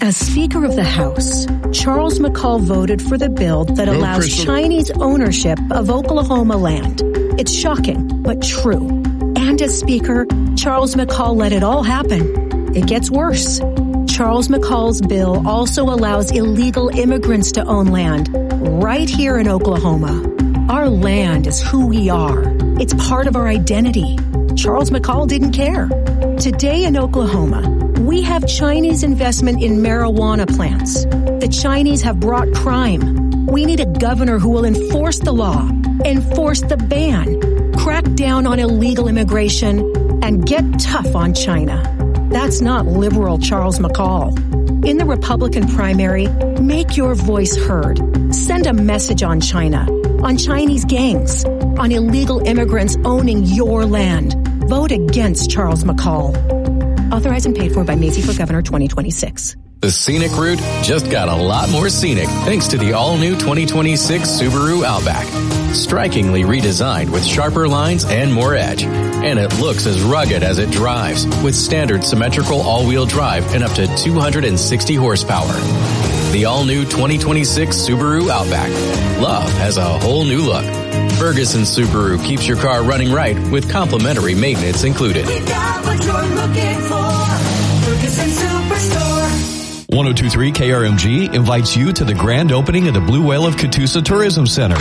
As Speaker of the House, Charles McCall voted for the bill that allows Chinese ownership of Oklahoma land. It's shocking, but true. And as Speaker, Charles McCall let it all happen. It gets worse. Charles McCall's bill also allows illegal immigrants to own land right here in Oklahoma. Our land is who we are. It's part of our identity. Charles McCall didn't care. Today in Oklahoma, we have Chinese investment in marijuana plants. The Chinese have brought crime. We need a governor who will enforce the law, enforce the ban, crack down on illegal immigration, and get tough on China. That's not liberal Charles McCall. In the Republican primary, make your voice heard. Send a message on China, on Chinese gangs, on illegal immigrants owning your land. Vote against Charles McCall. Authorized and paid for by Macy for Governor 2026. The scenic route just got a lot more scenic thanks to the all-new 2026 Subaru Outback. Strikingly redesigned with sharper lines and more edge. And it looks as rugged as it drives with standard symmetrical all-wheel drive and up to 260 horsepower. The all-new 2026 Subaru Outback. Love has a whole new look. Ferguson Subaru keeps your car running right with complimentary maintenance included. We got what you're looking for. Ferguson Superstore. 102.3 KRMG invites you to the grand opening of the Blue Whale of Catoosa Tourism Center.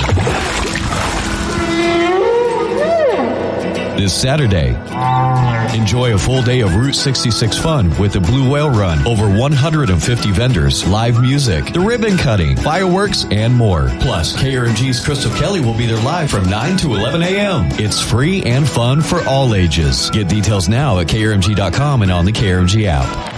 This Saturday, enjoy a full day of Route 66 fun with the Blue Whale Run. Over 150 vendors, live music, the ribbon cutting, fireworks, and more. Plus, KRMG's Crystal Kelly will be there live from 9 to 11 a.m. It's free and fun for all ages. Get details now at krmg.com and on the KRMG app.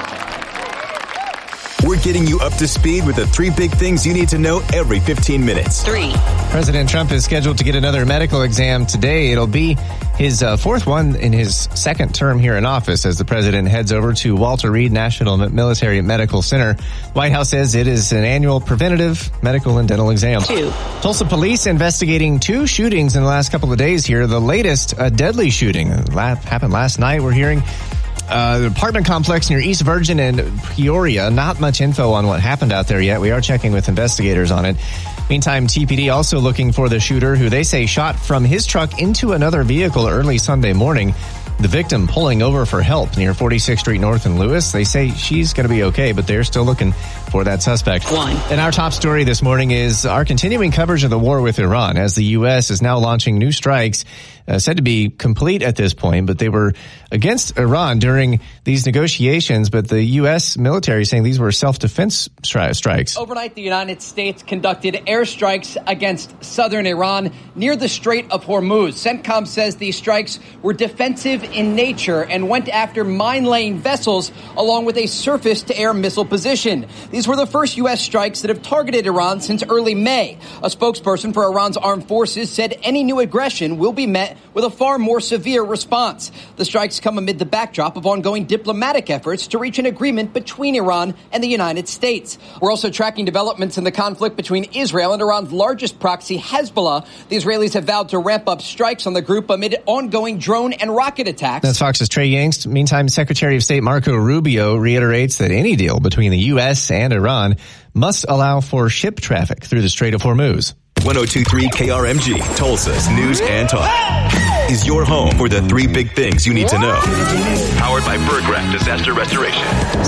We're getting you up to speed with the 3 big things you need to know every 15 minutes. 3. President Trump is scheduled to get another medical exam today. It'll be his fourth one in his second term here in office as the president heads over to Walter Reed National Military Medical Center. White House says it is an annual preventative medical and dental exam. 2. Tulsa police investigating 2 shootings in the last couple of days here. The latest, a deadly shooting happened last night. We're hearing the apartment complex near East Virgin and Peoria. Not much info on what happened out there yet. We are checking with investigators on it. Meantime, TPD also looking for the shooter who they say shot from his truck into another vehicle early Sunday morning. The victim pulling over for help near 46th Street North in Lewis. They say she's going to be okay, but they're still looking for that suspect. 1. And our top story this morning is our continuing coverage of the war with Iran as the U.S. is now launching new strikes said to be complete at this point, but they were against Iran during these negotiations. But the U.S. military saying these were self-defense strikes. Overnight, the United States conducted airstrikes against southern Iran near the Strait of Hormuz. CENTCOM says these strikes were defensive in nature and went after mine-laying vessels along with a surface-to-air missile position. These were the first U.S. strikes that have targeted Iran since early May. A spokesperson for Iran's armed forces said any new aggression will be met with a far more severe response. The strikes come amid the backdrop of ongoing diplomatic efforts to reach an agreement between Iran and the United States. We're also tracking developments in the conflict between Israel and Iran's largest proxy, Hezbollah. The Israelis have vowed to ramp up strikes on the group amid ongoing drone and rocket attacks. That's Fox's Trey Yingst. Meantime, Secretary of State Marco Rubio reiterates that any deal between the U.S. and Iran must allow for ship traffic through the Strait of Hormuz. 102.3 KRMG, Tulsa's News and Talk, is your home for the 3 big things you need to know. Powered by Berggraf Disaster Restoration.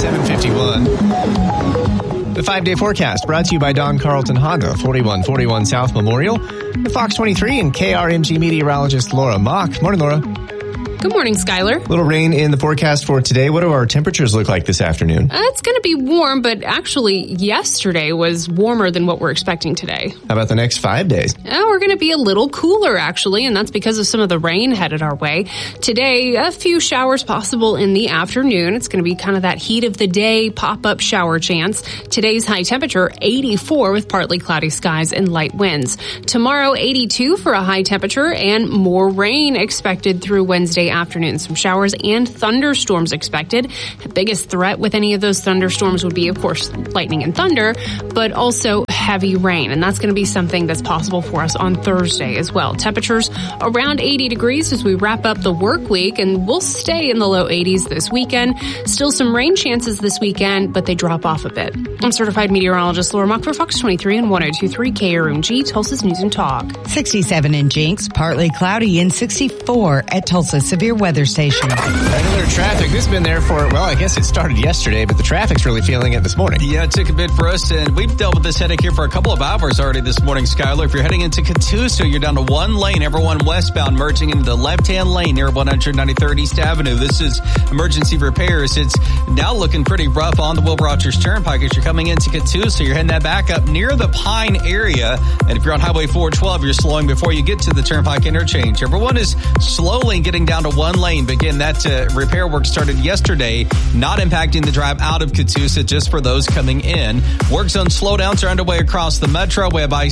751. The 5-day forecast brought to you by Don Carlton Honda, 4141 South Memorial. The Fox 23 and KRMG meteorologist Laura Mock. Morning, Laura. Good morning, Skylar. Little rain in the forecast for today. What do our temperatures look like this afternoon? It's going to be warm, but actually yesterday was warmer than what we're expecting today. How about the next 5 days? We're going to be a little cooler, actually, and that's because of some of the rain headed our way. Today, a few showers possible in the afternoon. It's going to be kind of that heat of the day pop-up shower chance. Today's high temperature, 84 with partly cloudy skies and light winds. Tomorrow, 82 for a high temperature and more rain expected through Wednesday afternoon. Some showers and thunderstorms expected. The biggest threat with any of those thunderstorms would be, of course, lightning and thunder, but also heavy rain, and that's going to be something that's possible for us on Thursday as well. Temperatures around 80 degrees as we wrap up the work week, and we'll stay in the low 80s this weekend. Still some rain chances this weekend, but they drop off a bit. I'm certified meteorologist Laura Mock for Fox 23 and 102.3 KRMG, Tulsa's News and Talk. 67 in Jinx, partly cloudy, and 64 at Tulsa Severe Weather Station. Regular traffic. This has been there for, well, I guess it started yesterday, but the traffic's really feeling it this morning. Yeah, it took a bit for us, and we've dealt with this headache here for a couple of hours already this morning, Skylar. If you're heading into Catoosa, you're down to one lane, everyone westbound, merging into the left-hand lane near 193rd East Avenue. This is emergency repairs. It's now looking pretty rough on the Will Rogers Turnpike as you're coming into Catoosa. You're heading that back up near the Pine area, and if you're on Highway 412, you're slowing before you get to the Turnpike interchange. Everyone is slowly getting down to one lane. But again, that repair work started yesterday, not impacting the drive out of Catoosa, just for those coming in. Work zone slowdowns are underway across the metro. We have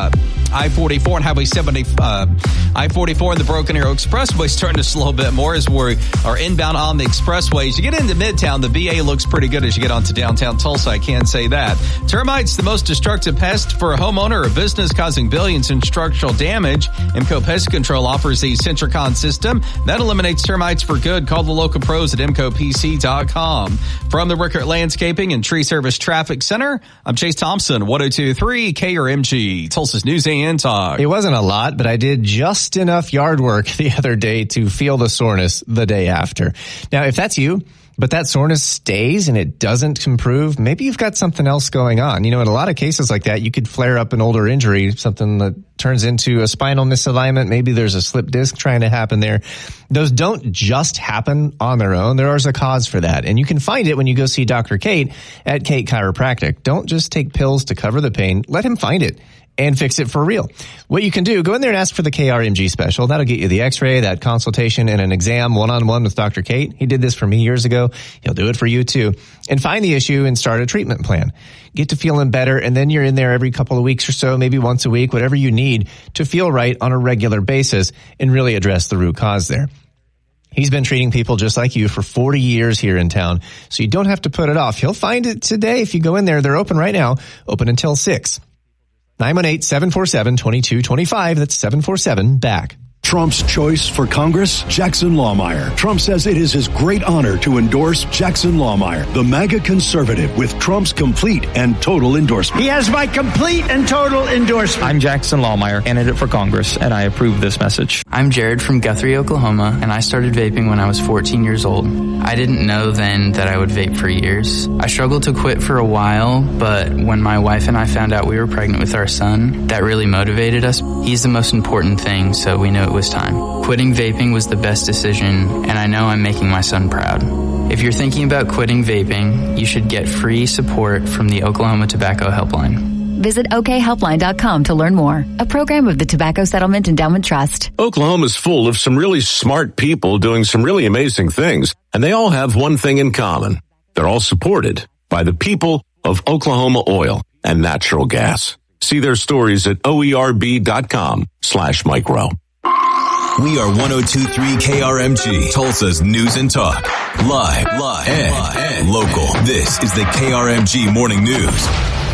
I-44 and Highway 70, I-44 and the Broken Arrow Expressway starting to slow a bit more as we are inbound on the expressways. You get into Midtown, the BA looks pretty good as you get onto downtown Tulsa, I can say that. Termites, the most destructive pest for a homeowner or business, causing billions in structural damage. IMCO Pest Control offers the Centricon system that eliminates termites for good. Call the local pros at IMCOPC.com. From the Rickert Landscaping and Tree Service Traffic Center, I'm Chase Thompson, 102.3 KRMG, Tulsa's News and Talk. It wasn't a lot, but I did just enough yard work the other day to feel the soreness the day after. Now, if that's you, but that soreness stays and it doesn't improve, maybe you've got something else going on. You know, in a lot of cases like that, you could flare up an older injury, something that turns into a spinal misalignment. Maybe there's a slip disc trying to happen there. Those don't just happen on their own. There is a cause for that. And you can find it when you go see Dr. Kate at Kate Chiropractic. Don't just take pills to cover the pain. Let him find it and fix it for real. What you can do, go in there and ask for the KRMG special. That'll get you the x-ray, that consultation, and an exam one-on-one with Dr. Kate. He did this for me years ago. He'll do it for you too. And find the issue and start a treatment plan. Get to feeling better, and then you're in there every couple of weeks or so, maybe once a week, whatever you need to feel right on a regular basis and really address the root cause there. He's been treating people just like you for 40 years here in town, so you don't have to put it off. He'll find it today if you go in there. They're open right now, open until 6. 918-747-2225. That's 747-BACK. Trump's choice for Congress, Jackson Lahmeyer. Trump says it is his great honor to endorse Jackson Lahmeyer, the MAGA conservative with Trump's complete and total endorsement. He has my complete and total endorsement. I'm Jackson Lahmeyer, candidate for Congress, and I approve this message. I'm Jared from Guthrie, Oklahoma, and I started vaping when I was 14 years old. I didn't know then that I would vape for years. I struggled to quit for a while, but when my wife and I found out we were pregnant with our son, that really motivated us. He's the most important thing, so we knew it was time. Quitting vaping was the best decision, and I know I'm making my son proud. If you're thinking about quitting vaping, you should get free support from the Oklahoma Tobacco Helpline. Visit okhelpline.com to learn more. A program of the Tobacco Settlement Endowment Trust. Oklahoma's full of some really smart people doing some really amazing things, and they all have one thing in common. They're all supported by the people of Oklahoma Oil and Natural Gas. See their stories at oerb.com/micro. We are 102.3 KRMG, Tulsa's News and Talk. Live and local. This is the KRMG Morning News.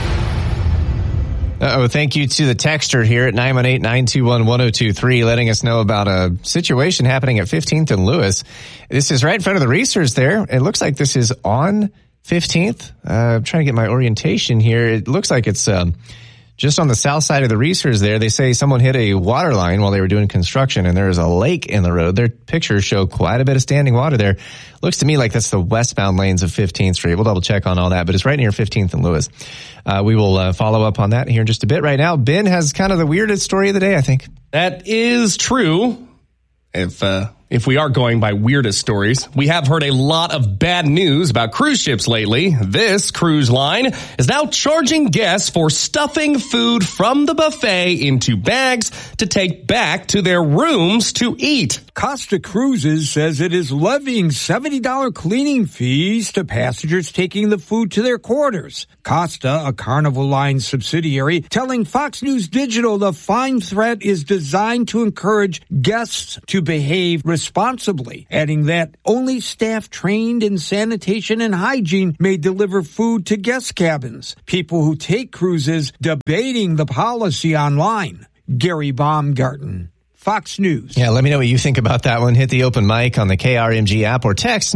Thank you to the texter here at 918-921-1023 letting us know about a situation happening at 15th and Lewis. This is right in front of the Reesers there. It looks like this is on 15th. I'm trying to get my orientation here. It looks like it's just on the south side of the Reesers there. They say someone hit a water line while they were doing construction, and there is a lake in the road. Their pictures show quite a bit of standing water there. Looks to me like that's the westbound lanes of 15th Street. We'll double check on all that, but it's right near 15th and Lewis. We will follow up on that here in just a bit. Right now, Ben has kind of the weirdest story of the day, I think. That is true. If we are going by weirdest stories, we have heard a lot of bad news about cruise ships lately. This cruise line is now charging guests for stuffing food from the buffet into bags to take back to their rooms to eat. Costa Cruises says it is levying $70 cleaning fees to passengers taking the food to their quarters. Costa, a Carnival Line subsidiary, telling Fox News Digital the fine threat is designed to encourage guests to behave responsibly, adding that only staff trained in sanitation and hygiene may deliver food to guest cabins. People who take cruises debating the policy online. Gary Baumgarten, Fox News. Yeah, let me know what you think about that one. Hit the open mic on the KRMG app or text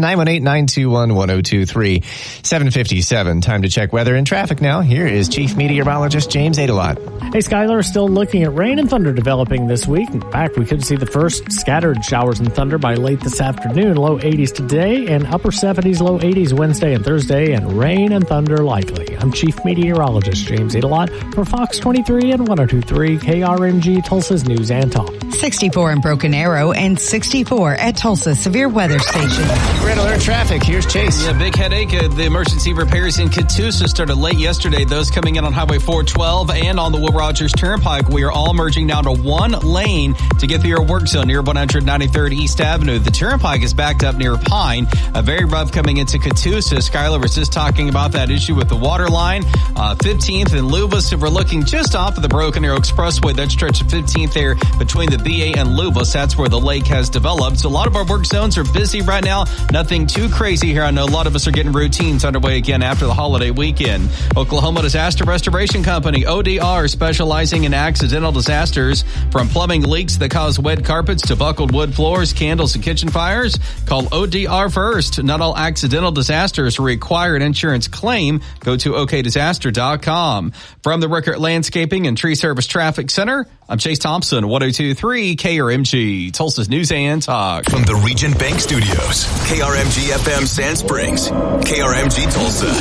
918-921-1023. 7:57. Time to check weather and traffic now. Here is Chief Meteorologist James Adelot. Hey, Skylar, still looking at rain and thunder developing this week. In fact, we could see the first scattered showers and thunder by late this afternoon. Low 80s today and upper 70s, low 80s Wednesday and Thursday, and rain and thunder likely. I'm Chief Meteorologist James Adelot for Fox 23 and 102.3 KRMG, Tulsa's News and Talk. 64 in Broken Arrow and 64 at Tulsa Severe Weather Station. Red alert traffic. Here's Chase. Yeah, big headache. The emergency repairs in Catoosa started late yesterday. Those coming in on Highway 412 and on the Will Rogers Turnpike. We are all merging down to one lane to get through your work zone near 193rd East Avenue. The Turnpike is backed up near Pine. Very rough coming into Catoosa. Skylar was just talking about that issue with the water line. 15th and Lubus. We're looking just off of the Broken Arrow Expressway. That stretch of 15th there between the BA and Lubus. That's where the lake has developed. So a lot of our work zones are busy right now. Nothing too crazy here. I know a lot of us are getting routines underway again after the holiday weekend. Oklahoma Disaster Restoration Company, ODR, specializing in accidental disasters from plumbing leaks that cause wet carpets to buckled wood floors, candles, and kitchen fires. Call ODR first. Not all accidental disasters require an insurance claim. Go to okdisaster.com. From the Rickert Landscaping and Tree Service Traffic Center, I'm Chase Thompson, 102.3 KRMG, Tulsa's News and Talk. From the Region Bank Studios, KRMG FM Sand Springs, KRMG Tulsa.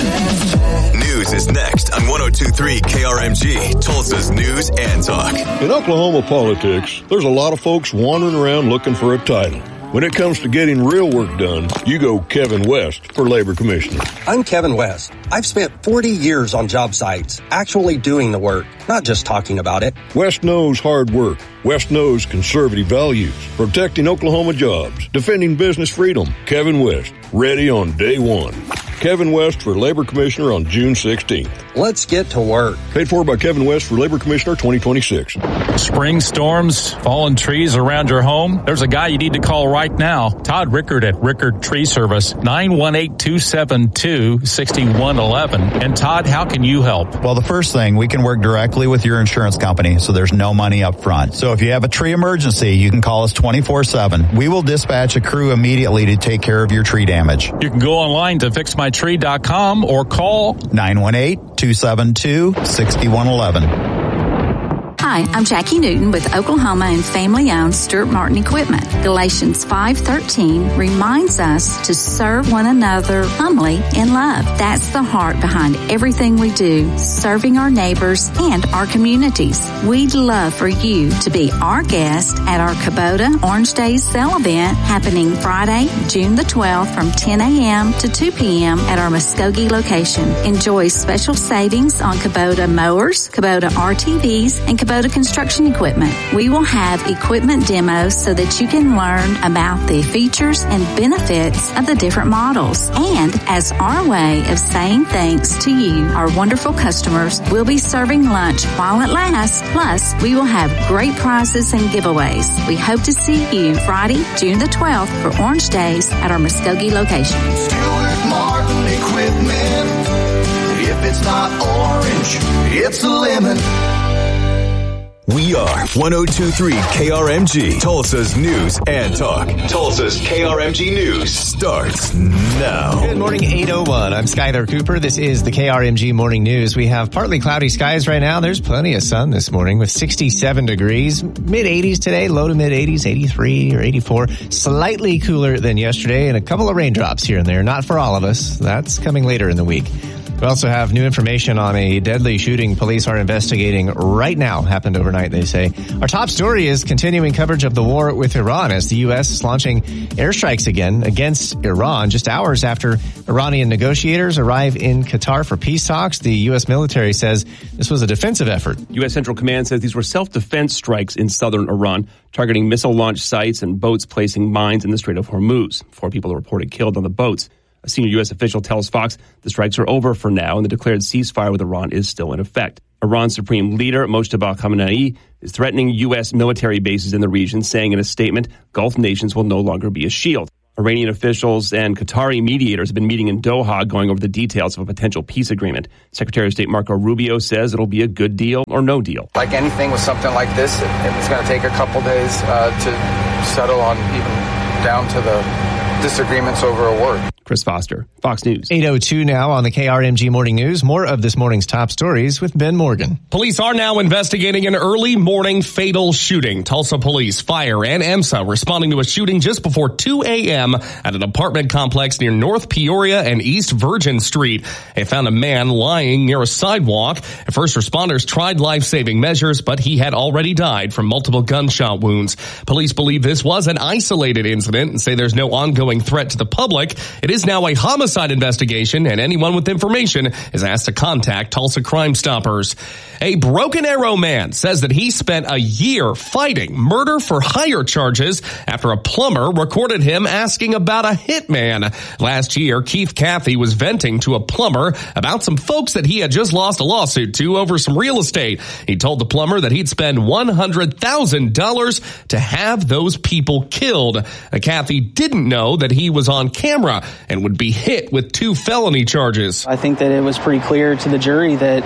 News is next on 102.3 KRMG, Tulsa's News and Talk. In Oklahoma politics, there's a lot of folks wandering around looking for a title. When it comes to getting real work done, you go Kevin West for Labor Commissioner. I'm Kevin West. I've spent 40 years on job sites, actually doing the work, not just talking about it. West knows hard work. West knows conservative values, protecting Oklahoma jobs, defending business freedom. Kevin West, ready on day one. Kevin West for Labor Commissioner on June 16th. Let's get to work. Paid for by Kevin West for Labor Commissioner 2026. Spring storms, fallen trees around your home. There's a guy you need to call right now. Todd Rickert at Rickert Tree Service, 918-272-6111. And Todd, how can you help? Well, the first thing, we can work directly with your insurance company, so there's no money up front. So if you have a tree emergency, you can call us 24/7. We will dispatch a crew immediately to take care of your tree damage. You can go online to fixmytree.com or call 918-272-6111. Hi, I'm Jackie Newton with Oklahoma and family-owned Stuart Martin Equipment. Galatians 5:13 reminds us to serve one another humbly in love. That's the heart behind everything we do, serving our neighbors and our communities. We'd love for you to be our guest at our Kubota Orange Days sale event happening Friday, June the 12th from 10 a.m. to 2 p.m. at our Muskogee location. Enjoy special savings on Kubota mowers, Kubota RTVs, and Kubota construction equipment. We will have equipment demos so that you can learn about the features and benefits of the different models. And as our way of saying thanks to you, our wonderful customers, we'll be serving lunch while it lasts. Plus, we will have great prizes and giveaways. We hope to see you Friday, June the 12th for Orange Days at our Muskogee location. Stuart Martin Equipment. If it's not orange, it's a lemon. We are 102.3 KRMG, Tulsa's News and Talk. Tulsa's KRMG News starts now. Good morning, 8:01. I'm Skylar Cooper. This is the KRMG Morning News. We have partly cloudy skies right now. There's plenty of sun this morning with 67 degrees. Mid-80s today, low to mid-80s, 83 or 84. Slightly cooler than yesterday and a couple of raindrops here and there. Not for all of us. That's coming later in the week. We also have new information on a deadly shooting police are investigating right now. Happened overnight, they say. Our top story is continuing coverage of the war with Iran as the U.S. is launching airstrikes again against Iran just hours after Iranian negotiators arrive in Qatar for peace talks. The U.S. military says this was a defensive effort. U.S. Central Command says these were self-defense strikes in southern Iran, targeting missile launch sites and boats placing mines in the Strait of Hormuz. 4 people are reported killed on the boats. A senior U.S. official tells Fox the strikes are over for now and the declared ceasefire with Iran is still in effect. Iran's supreme leader, Mojtaba Khamenei, is threatening U.S. military bases in the region, saying in a statement, Gulf nations will no longer be a shield. Iranian officials and Qatari mediators have been meeting in Doha going over the details of a potential peace agreement. Secretary of State Marco Rubio says it'll be a good deal or no deal. Like anything with something like this, it's going to take a couple days to settle on, even down to the disagreements over a word. Chris Foster, Fox News. 8:02 now on the KRMG Morning News. More of this morning's top stories with Ben Morgan. Police are now investigating an early morning fatal shooting. Tulsa police, fire, and EMSA responding to a shooting just before 2 a.m. at an apartment complex near North Peoria and East Virgin Street. They found a man lying near a sidewalk. First responders tried life-saving measures, but he had already died from multiple gunshot wounds. Police believe this was an isolated incident and say there's no ongoing threat to the public. It is now a homicide investigation, and anyone with information is asked to contact Tulsa Crime Stoppers. A Broken Arrow man says that he spent a year fighting murder for hire charges after a plumber recorded him asking about a hitman. Last year, Keith Cathy was venting to a plumber about some folks that he had just lost a lawsuit to over some real estate. He told the plumber that he'd spend $100,000 to have those people killed. Cathy didn't know that he was on camera and would be hit with 2 felony charges. I think that it was pretty clear to the jury that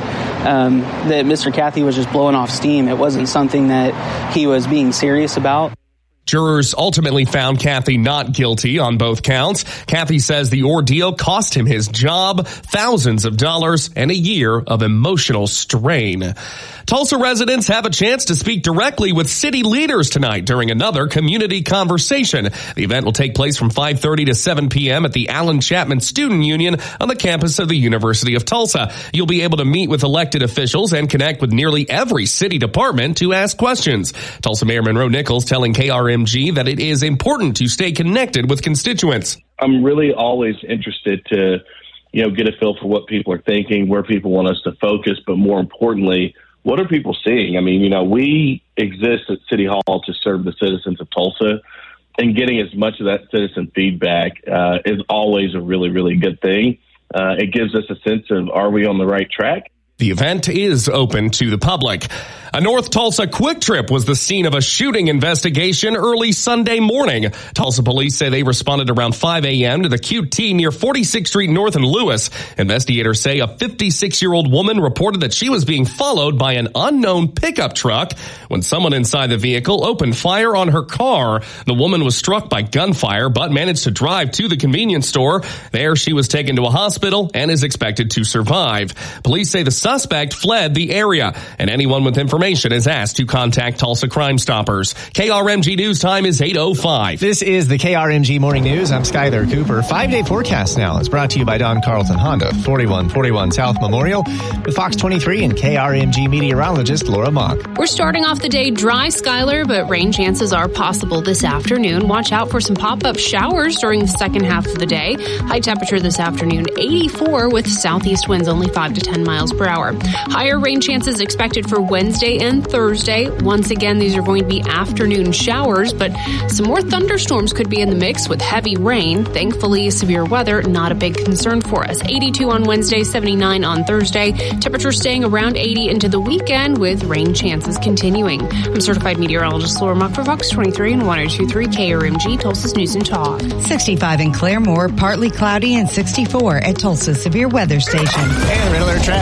that Mr. Cathy was just blowing off steam. It wasn't something that he was being serious about. Jurors ultimately found Cathy not guilty on both counts. Cathy says the ordeal cost him his job, thousands of dollars, and a year of emotional strain. Tulsa residents have a chance to speak directly with city leaders tonight during another community conversation. The event will take place from 5:30 to 7 p.m. at the Allen Chapman Student Union on the campus of the University of Tulsa. You'll be able to meet with elected officials and connect with nearly every city department to ask questions. Tulsa Mayor Monroe Nichols telling KRMG that it is important to stay connected with constituents. I'm really always interested to, get a feel for what people are thinking, where people want us to focus, but more importantly, what are people seeing? I mean, we exist at City Hall to serve the citizens of Tulsa, and getting as much of that citizen feedback is always a really, really good thing. It gives us a sense of, are we on the right track? The event is open to the public. A North Tulsa Quick Trip was the scene of a shooting investigation early Sunday morning. Tulsa police say they responded around 5 a.m. to the QT near 46th Street North in Lewis. Investigators say a 56-year-old woman reported that she was being followed by an unknown pickup truck. When someone inside the vehicle opened fire on her car, the woman was struck by gunfire but managed to drive to the convenience store. There she was taken to a hospital and is expected to survive. Police say the suspect fled the area, and anyone with information is asked to contact Tulsa Crime Stoppers. KRMG News Time is 8:05. This is the KRMG Morning News. I'm Skylar Cooper. 5-day forecast now. It's brought to you by Don Carlton Honda, 4141 South Memorial, with Fox 23 and KRMG meteorologist Laura Mock. We're starting off the day dry, Skylar, but rain chances are possible this afternoon. Watch out for some pop-up showers during the second half of the day. High temperature this afternoon, 84, with southeast winds only 5 to 10 miles per hour. Higher rain chances expected for Wednesday and Thursday. Once again, these are going to be afternoon showers, but some more thunderstorms could be in the mix with heavy rain. Thankfully, severe weather, not a big concern for us. 82 on Wednesday, 79 on Thursday. Temperature staying around 80 into the weekend with rain chances continuing. I'm certified meteorologist Laura Mock for Fox 23 and 102.3 KRMG, Tulsa's News and Talk. 65 in Claremore, partly cloudy, and 64 at Tulsa Severe Weather Station. And red alert traffic. Here's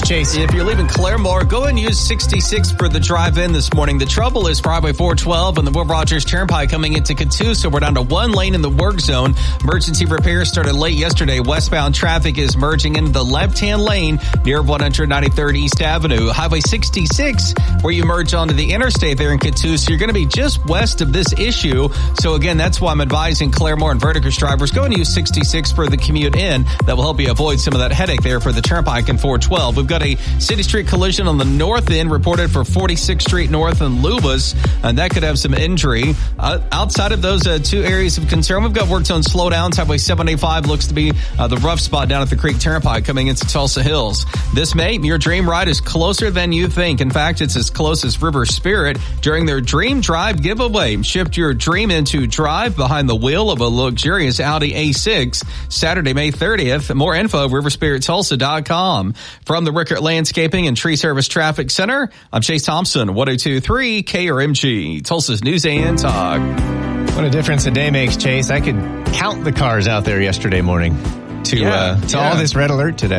Chase. If you're leaving Claremore, go and use 66 for the drive in this morning. The trouble is for Highway 412 and the Will Rogers Turnpike coming into Catoosa. We're down to one lane in the work zone. Emergency repairs started late yesterday. Westbound traffic is merging into the left-hand lane near 193rd East Avenue. Highway 66, where you merge onto the interstate there in Catoosa, you're going to be just west of this issue. So again, that's why I'm advising Claremore and Verticus drivers, go and use 66 for the commute in. That will help you avoid some of that headache there for the Turnpike and 412. We've got a City Street collision on the north end reported for 46th Street North and Lubas, and that could have some injury. Outside of those two areas of concern, we've got work zone slowdowns. Highway 785 looks to be the rough spot down at the Creek Turnpike coming into Tulsa Hills. This May, your dream ride is closer than you think. In fact, it's as close as River Spirit during their Dream Drive giveaway. Shift your dream into drive behind the wheel of a luxurious Audi A6 Saturday, May 30th. More info, riverspirittulsa.com. From the Rickert Landscaping and Tree Service Traffic Center, I'm Chase Thompson, 102.3 KRMG, Tulsa's News and Talk. What a difference a day makes, Chase. I could count the cars out there yesterday morning to all this red alert today.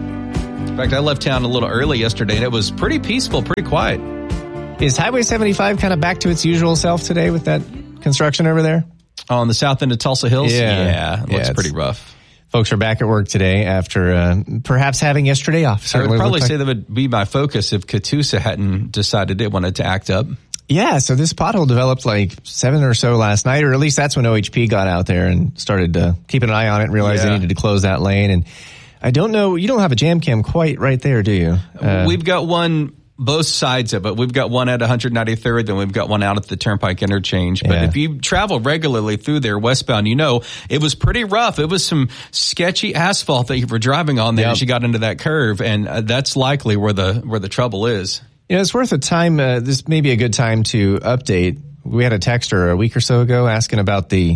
In fact, I left town a little early yesterday, and it was pretty peaceful, pretty quiet. Is Highway 75 kind of back to its usual self today with that construction over there? On the south end of Tulsa Hills? Yeah. It looks pretty rough. Folks are back at work today after perhaps having yesterday off. I would probably say that would be my focus if Catoosa hadn't decided it wanted to act up. Yeah, so this pothole developed like 7 or so last night, or at least that's when OHP got out there and started keeping an eye on it and realized they needed to close that lane. And I don't know, you don't have a jam cam quite right there, do you? We've got one both sides of it. We've got one at 193rd, then we've got one out at the Turnpike interchange. But if you travel regularly through there westbound, you know it was pretty rough. It was some sketchy asphalt that you were driving on there as you got into that curve, and that's likely where the trouble is. You know, it's worth a time. This may be a good time to update. We had a texter a week or so ago asking about the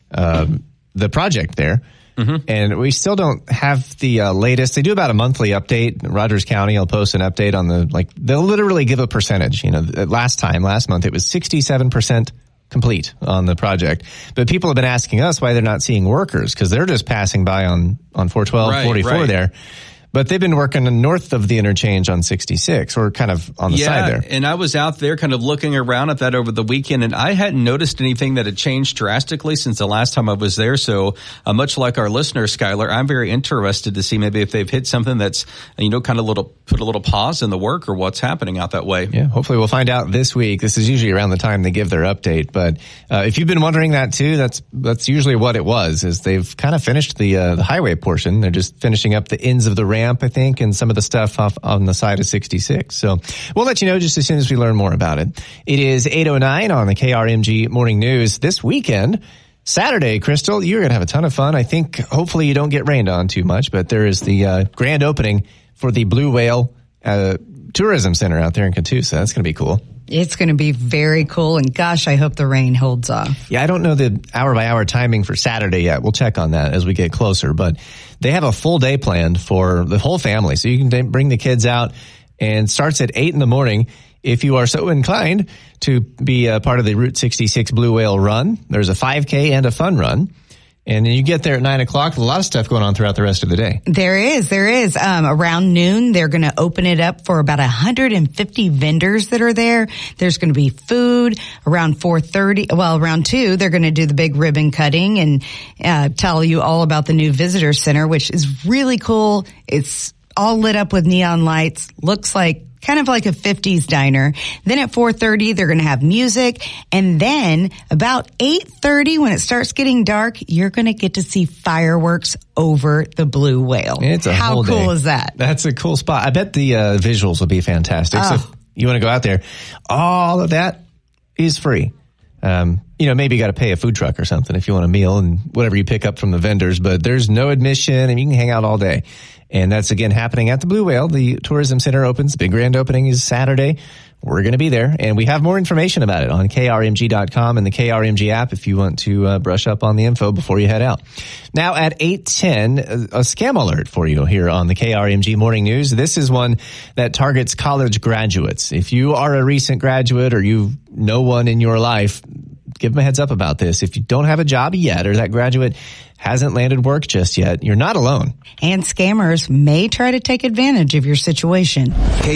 project there. Mm-hmm. And we still don't have the latest. They do about a monthly update. Rogers County will post an update on they'll literally give a percentage. You know, last month it was 67% complete on the project. But people have been asking us why they're not seeing workers, because they're just passing by on 412, 44 there. But they've been working north of the interchange on 66, or kind of on the side there. And I was out there kind of looking around at that over the weekend, and I hadn't noticed anything that had changed drastically since the last time I was there. So much like our listener, Skylar, I'm very interested to see maybe if they've hit something that's, kind of put a little pause in the work, or what's happening out that way. Yeah, hopefully we'll find out this week. This is usually around the time they give their update. But if you've been wondering that too, that's usually what it was, is they've kind of finished the highway portion. They're just finishing up the ends of the ramp, I think, and some of the stuff off on the side of 66. So we'll let you know just as soon as we learn more about it. It is 8:09 on the KRMG Morning News. This weekend, Saturday, Crystal, you're going to have a ton of fun. I think hopefully you don't get rained on too much, but there is the grand opening for the Blue Whale Tourism Center out there in Catoosa. That's going to be cool. It's going to be very cool, and gosh, I hope the rain holds off. Yeah, I don't know the hour-by-hour timing for Saturday yet. We'll check on that as we get closer, but they have a full day planned for the whole family, so you can bring the kids out, and starts at 8 in the morning. If you are so inclined to be a part of the Route 66 Blue Whale Run, there's a 5K and a fun run. And then you get there at 9 o'clock. A lot of stuff going on throughout the rest of the day. There is. Around noon, they're going to open it up for about 150 vendors that are there. There's going to be food. Around 4:30, around 2, they're going to do the big ribbon cutting and tell you all about the new visitor center, which is really cool. It's all lit up with neon lights. Looks like kind of like a 50s diner. Then at 4:30, they're going to have music. And then about 8:30, when it starts getting dark, you're going to get to see fireworks over the Blue Whale. How cool is that? That's a cool spot. I bet the visuals will be fantastic. So if you want to go out there, all of that is free. Maybe you got to pay a food truck or something if you want a meal and whatever you pick up from the vendors, but there's no admission and you can hang out all day. And that's again happening at the Blue Whale. The tourism center opens. Big grand opening is Saturday. We're going to be there, and we have more information about it on krmg.com and the KRMG app if you want to brush up on the info before you head out. Now at 8:10, a scam alert for you here on the KRMG Morning News. This is one that targets college graduates. If you are a recent graduate or you know one in your life, give them a heads up about this. If you don't have a job yet or that graduate hasn't landed work just yet, you're not alone. And scammers may try to take advantage of your situation.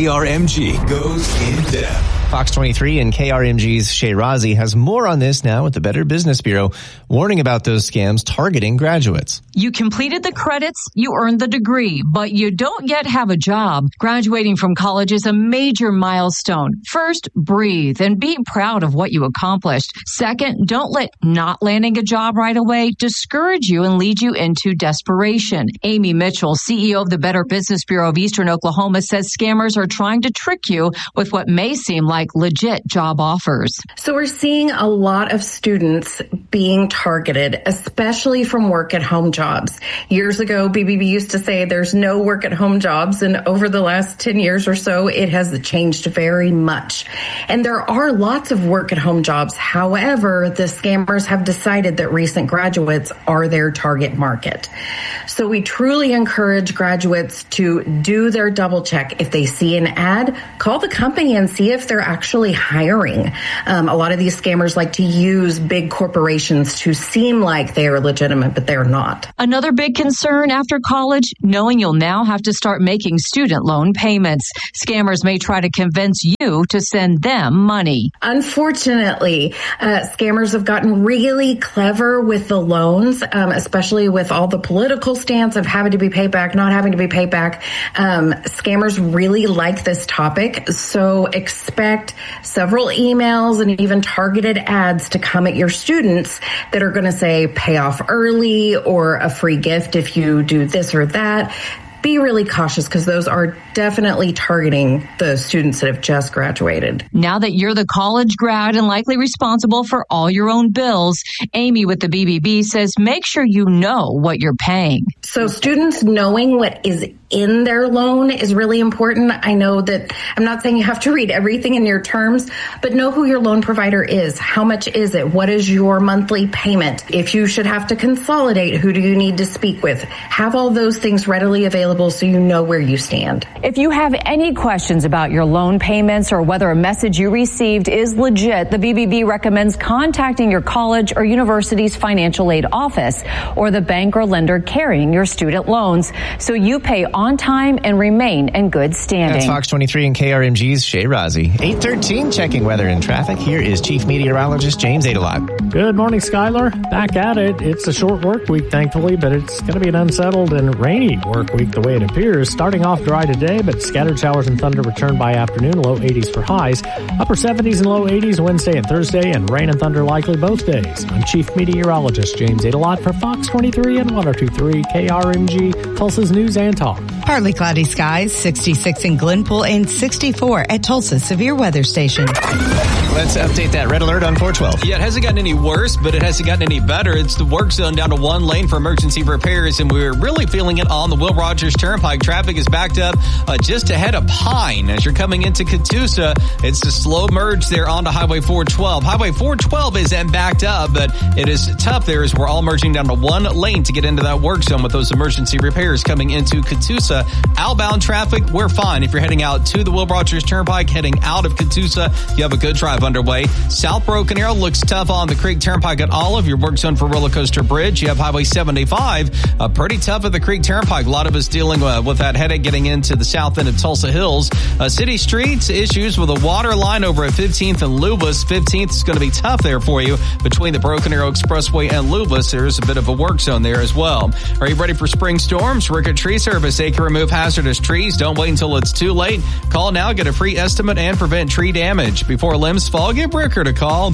KRMG goes in depth. Fox 23 and KRMG's Shay Razi has more on this now with the Better Business Bureau, warning about those scams targeting graduates. You completed the credits, you earned the degree, but you don't yet have a job. Graduating from college is a major milestone. First, breathe and be proud of what you accomplished. Second, don't let not landing a job right away discourage you and lead you into desperation. Amy Mitchell, CEO of the Better Business Bureau of Eastern Oklahoma, says scammers are trying to trick you with what may seem like legit job offers. So we're seeing a lot of students being targeted, especially from work at home jobs. Years ago, BBB used to say there's no work at home jobs, and over the last 10 years or so, it has changed very much. And there are lots of work at home jobs. However, the scammers have decided that recent graduates are their target market. So we truly encourage graduates to do their double check. If they see an ad, call the company and see if they're actually hiring. A lot of these scammers like to use big corporations to seem like they are legitimate, but they're not. Another big concern after college, knowing you'll now have to start making student loan payments. Scammers may try to convince you to send them money. Unfortunately, scammers have gotten really clever with the loans, especially with all the political stance of having to be paid back, not having to be paid back. Scammers really like this topic, so expect several emails and even targeted ads to come at your students that are going to say pay off early or a free gift if you do this or that. Be really cautious because those are definitely targeting the students that have just graduated. Now that you're the college grad and likely responsible for all your own bills, Amy with the BBB says make sure you know what you're paying. So students knowing what is in their loan is really important. I know that I'm not saying you have to read everything in your terms, but know who your loan provider is. How much is it? What is your monthly payment? If you should have to consolidate, who do you need to speak with? Have all those things readily available so you know where you stand. If you have any questions about your loan payments or whether a message you received is legit, the BBB recommends contacting your college or university's financial aid office or the bank or lender carrying your student loans so you pay on time and remain in good standing. That's Fox 23 and KRMG's Shay Razi. 8:13, checking weather and traffic. Here is Chief Meteorologist James Adelot. Good morning, Skylar. Back at it. It's a short work week, thankfully, but it's going to be an unsettled and rainy work week the way it appears. Starting off dry today, but scattered showers and thunder return by afternoon, low 80s for highs. Upper 70s and low 80s Wednesday and Thursday, and rain and thunder likely both days. I'm Chief Meteorologist James Adelot for Fox 23 and 102.3 KRMG, Tulsa's News and Talk. Partly cloudy skies, 66 in Glenpool and 64 at Tulsa Severe Weather Station. Let's update that red alert on 412. Yeah, it hasn't gotten any worse, but it hasn't gotten any better. It's the work zone down to one lane for emergency repairs, and we're really feeling it on the Will Rogers Turnpike. Traffic is backed up just ahead of Pine. As you're coming into Catoosa, it's a slow merge there onto Highway 412. Highway 412 isn't backed up, but it is tough there as we're all merging down to one lane to get into that work zone with those emergency repairs coming into Catoosa. Outbound traffic, we're fine. If you're heading out to the Will Rogers Turnpike, heading out of Catoosa, you have a good drive underway. South Broken Arrow looks tough on the Creek Turnpike at Olive, your work zone for Roller Coaster Bridge. You have Highway 75, pretty tough at the Creek Turnpike. A lot of us dealing with that headache getting into the south end of Tulsa Hills. City streets, issues with a water line over at 15th and Lubus. 15th is going to be tough there for you between the Broken Arrow Expressway and Lubus. There's a bit of a work zone there as well. Are you ready for spring storms? Rickett Tree Service, they can remove hazardous trees. Don't wait until it's too late. Call now, get a free estimate, and prevent tree damage. Before limbs fall, give Rickert a call,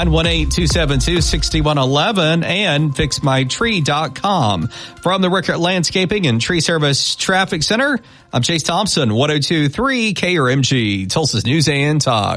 918-272-6111 and fixmytree.com. From the Rickert Landscaping and Tree Service Traffic Center, I'm Chase Thompson, 102.3 KRMG, Tulsa's News and Talk.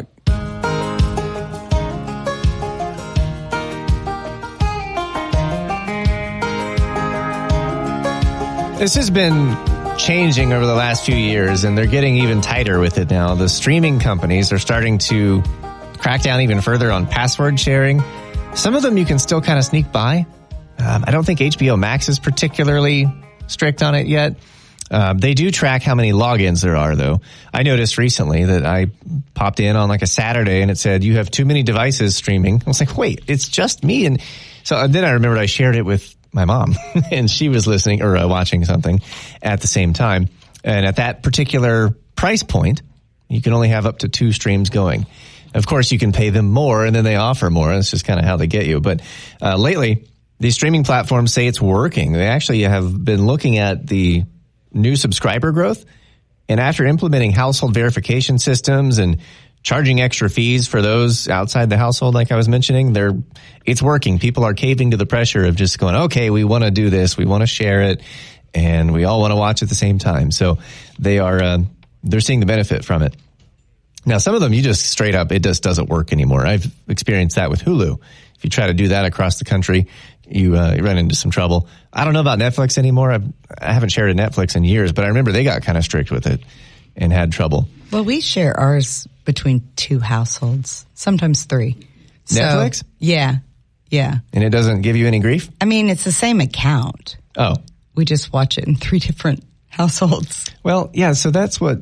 This has been changing over the last few years, and they're getting even tighter with it now. The streaming companies are starting to crack down even further on password sharing. Some of them you can still kind of sneak by. I don't think HBO Max is particularly strict on it yet. They do track how many logins there are, though. I noticed recently that I popped in on like a Saturday and it said, you have too many devices streaming. I was like, wait, it's just me. And so then I remembered I shared it with my mom and she was listening or watching something at the same time. And at that particular price point, you can only have up to 2 streams going. Of course, you can pay them more and then they offer more. That's just kind of how they get you. But lately, these streaming platforms say it's working. They actually have been looking at the new subscriber growth. And after implementing household verification systems and charging extra fees for those outside the household, like I was mentioning, it's working. People are caving to the pressure of just going, okay, we want to do this. We want to share it. And we all want to watch at the same time. So they're seeing the benefit from it. Now, some of them, you just straight up, it just doesn't work anymore. I've experienced that with Hulu. If you try to do that across the country, you run into some trouble. I don't know about Netflix anymore. I haven't shared a Netflix in years, but I remember they got kind of strict with it and had trouble. Well, we share ours between 2 households, sometimes 3. Netflix? Yeah. And it doesn't give you any grief? I mean, it's the same account. Oh. We just watch it in 3 different households. Well, yeah, so that's what...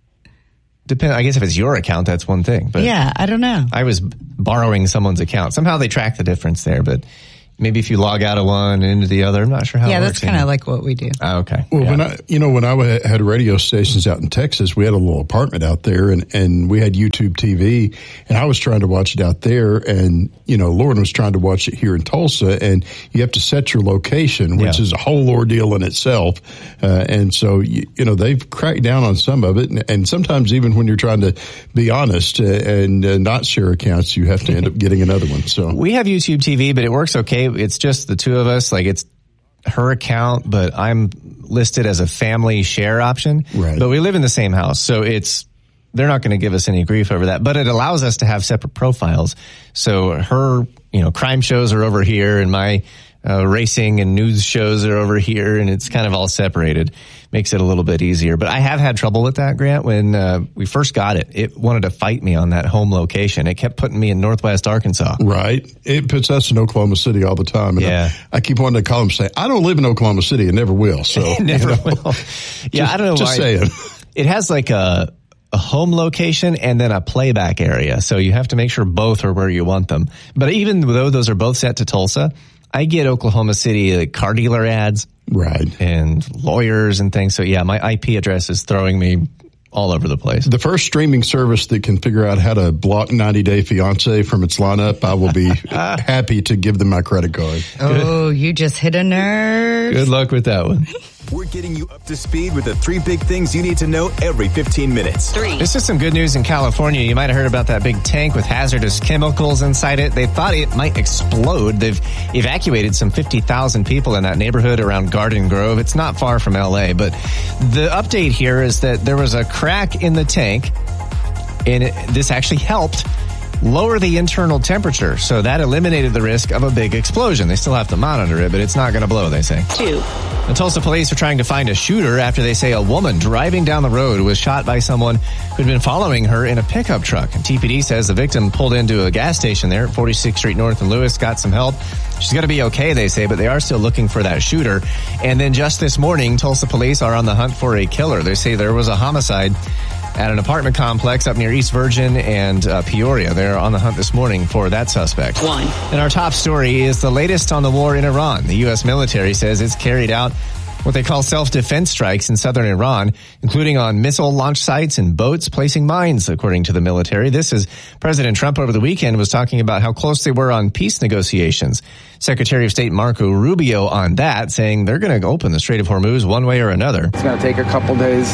I guess if it's your account, that's one thing. But yeah, I don't know. I was borrowing someone's account. Somehow they track the difference there, but maybe if you log out of one and into the other, I'm not sure how it works. Yeah, that's kind of like what we do. Oh, okay. Well, when I had radio stations out in Texas, we had a little apartment out there and we had YouTube TV and I was trying to watch it out there and, Lauren was trying to watch it here in Tulsa and you have to set your location, which is a whole ordeal in itself. And so, they've cracked down on some of it. And sometimes even when you're trying to be honest and not share accounts, you have to end up getting another one. So we have YouTube TV, but it works okay. It's just the 2 of us. Like it's her account, but I'm listed as a family share option. Right. But we live in the same house. So they're not going to give us any grief over that, but it allows us to have separate profiles. So her, crime shows are over here and my racing and news shows are over here and it's kind of all separated. Makes it a little bit easier. But I have had trouble with that, Grant. When we first got it, it wanted to fight me on that home location. It kept putting me in Northwest Arkansas. Right. It puts us in Oklahoma City all the time. And I keep wanting to call them and say, I don't live in Oklahoma City and never will. So never will. Yeah, I don't know why. Just saying. It has like a home location and then a playback area. So you have to make sure both are where you want them. But even though those are both set to Tulsa, I get Oklahoma City car dealer ads. Right. And lawyers and things. So yeah, my IP address is throwing me all over the place. The first streaming service that can figure out how to block 90 Day Fiancé from its lineup, I will be happy to give them my credit card. Oh, you just hit a nerve. Good luck with that one. We're getting you up to speed with the 3 big things you need to know every 15 minutes. 3. This is some good news in California. You might have heard about that big tank with hazardous chemicals inside it. They thought it might explode. They've evacuated some 50,000 people in that neighborhood around Garden Grove. It's not far from LA, but the update here is that there was a crack in the tank and this actually helped lower the internal temperature. So that eliminated the risk of a big explosion. They still have to monitor it, but it's not going to blow, they say. 2. The Tulsa police are trying to find a shooter after they say a woman driving down the road was shot by someone who'd been following her in a pickup truck. And TPD says the victim pulled into a gas station there at 46th Street North in Lewis, got some help. She's going to be okay, they say, but they are still looking for that shooter. And then just this morning, Tulsa police are on the hunt for a killer. They say there was a homicide at an apartment complex up near East Virgin and Peoria. They're on the hunt this morning for that suspect. 1. And our top story is the latest on the war in Iran. The U.S. military says it's carried out what they call self-defense strikes in southern Iran, including on missile launch sites and boats placing mines, according to the military. This is President Trump over the weekend was talking about how close they were on peace negotiations. Secretary of State Marco Rubio on that, saying they're going to open the Strait of Hormuz one way or another. It's going to take a couple days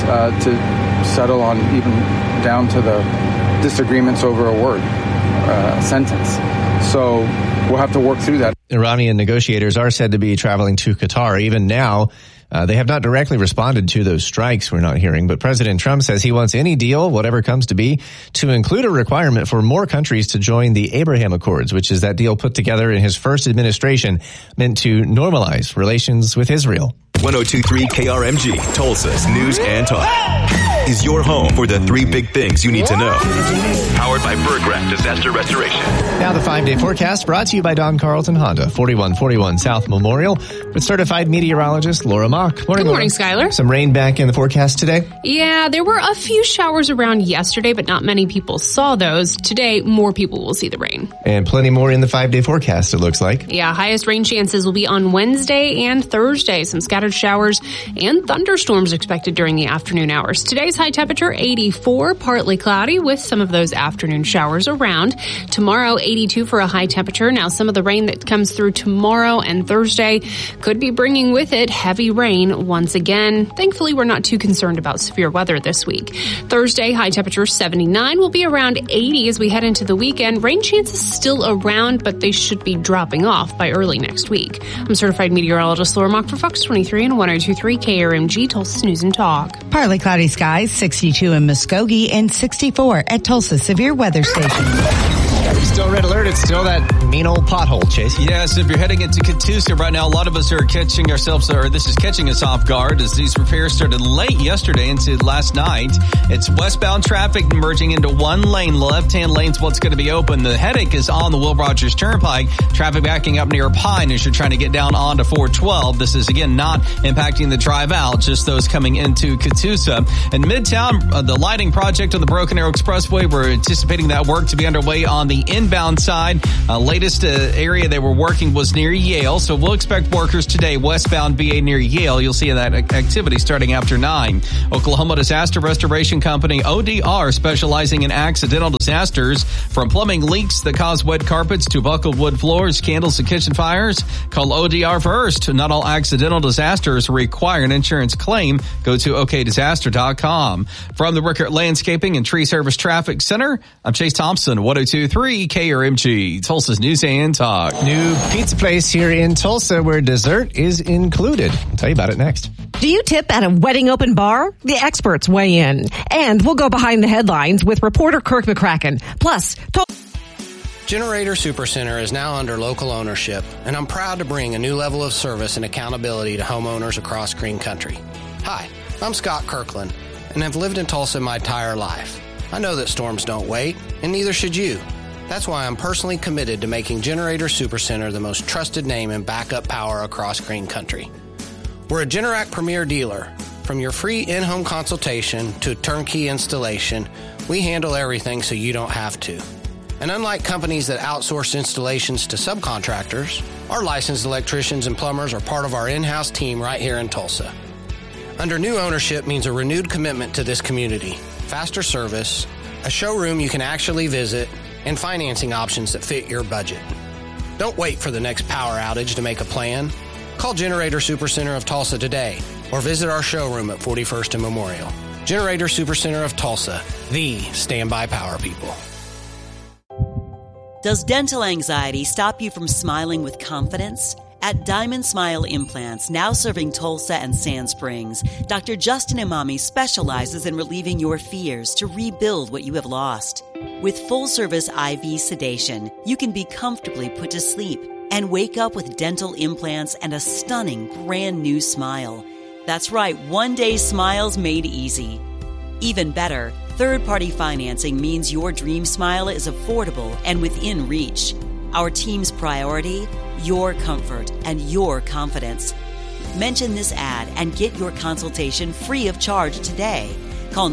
to settle on even down to the disagreements over a word, sentence. So we'll have to work through that. Iranian negotiators are said to be traveling to Qatar. Even now, they have not directly responded to those strikes we're not hearing, but President Trump says he wants any deal, whatever comes to be, to include a requirement for more countries to join the Abraham Accords, which is that deal put together in his first administration meant to normalize relations with Israel. 102.3 KRMG, Tulsa's News and Talk. is your home for the 3 big things you need to know. Powered by Berggraf Disaster Restoration. Now the 5-day forecast brought to you by Don Carlton Honda, 4141 South Memorial, with certified meteorologist Laura Mock. Good morning, Laura. Skylar. Some rain back in the forecast today? Yeah, there were a few showers around yesterday, but not many people saw those. Today, more people will see the rain. And plenty more in the 5-day forecast, it looks like. Yeah, highest rain chances will be on Wednesday and Thursday. Some scattered showers and thunderstorms expected during the afternoon hours. Today's high temperature, 84, partly cloudy with some of those afternoon showers around. Tomorrow, 82 for a high temperature. Now, some of the rain that comes through tomorrow and Thursday could be bringing with it heavy rain once again. Thankfully, we're not too concerned about severe weather this week. Thursday, high temperature 79, will be around 80 as we head into the weekend. Rain chances still around, but they should be dropping off by early next week. I'm certified meteorologist Laura Mock for Fox 23 and 102.3 KRMG, Tulsa News and Talk. Partly cloudy skies, 62 in Muskogee and 64 at Tulsa Severe Weather Station. Still red alert. It's still that mean old pothole, Chase. Yes, if you're heading into Catoosa right now, a lot of us are catching ourselves, or this is catching us off guard as these repairs started late yesterday into last night. It's westbound traffic merging into one lane. The left-hand lane's what's going to be open. The headache is on the Will Rogers Turnpike. Traffic backing up near Pine as you're trying to get down onto 412. This is, again, not impacting the drive out, just those coming into Catoosa. In Midtown, the lighting project on the Broken Arrow Expressway, we're anticipating that work to be underway on the inbound side. Latest area they were working was near Yale, so we'll expect workers today westbound BA near Yale. You'll see that activity starting after 9. Oklahoma Disaster Restoration Company, ODR, specializing in accidental disasters, from plumbing leaks that cause wet carpets to buckled wood floors, candles, and kitchen fires. Call ODR first. Not all accidental disasters require an insurance claim. Go to okdisaster.com. From the Rickert Landscaping and Tree Service Traffic Center, I'm Chase Thompson, 102.3 KRMG, Tulsa's News and Talk. New pizza place here in Tulsa where dessert is included. I'll tell you about it next. Do you tip at a wedding open bar? The experts weigh in. And we'll go behind the headlines with reporter Kirk McCracken. Plus, Generator Supercenter is now under local ownership, and I'm proud to bring a new level of service and accountability to homeowners across Green Country. Hi, I'm Scott Kirkland, and I've lived in Tulsa my entire life. I know that storms don't wait, and neither should you. That's why I'm personally committed to making Generator Supercenter the most trusted name in backup power across Green Country. We're a Generac Premier dealer. From your free in-home consultation to turnkey installation, we handle everything so you don't have to. And unlike companies that outsource installations to subcontractors, our licensed electricians and plumbers are part of our in-house team right here in Tulsa. Under new ownership means a renewed commitment to this community, faster service, a showroom you can actually visit, and financing options that fit your budget. Don't wait for the next power outage to make a plan. Call Generator Supercenter of Tulsa today or visit our showroom at 41st and Memorial. Generator Supercenter of Tulsa, the standby power people. Does dental anxiety stop you from smiling with confidence? At Diamond Smile Implants, now serving Tulsa and Sand Springs, Dr. Justin Imami specializes in relieving your fears to rebuild what you have lost. With full-service IV sedation, you can be comfortably put to sleep and wake up with dental implants and a stunning brand new smile. That's right, one-day smiles made easy. Even better, third-party financing means your dream smile is affordable and within reach. Our team's priority? Your comfort and your confidence. Mention this ad and get your consultation free of charge today. Call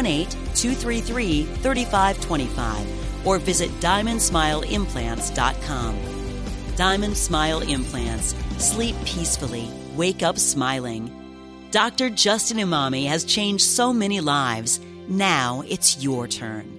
918-233-3525 or visit DiamondSmileImplants.com. Diamond Smile Implants. Sleep peacefully. Wake up smiling. Dr. Justin Imami has changed so many lives. Now it's your turn.